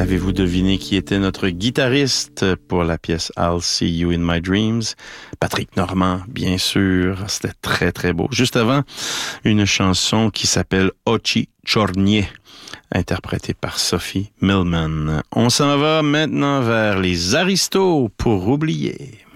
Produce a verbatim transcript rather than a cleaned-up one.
Avez-vous deviné qui était notre guitariste pour la pièce I'll See You in My Dreams? Patrick Normand, bien sûr. C'était très, très beau. Juste avant, une chanson qui s'appelle Ochi Chornie, interprétée par Sophie Millman. On s'en va maintenant vers les aristos pour oublier.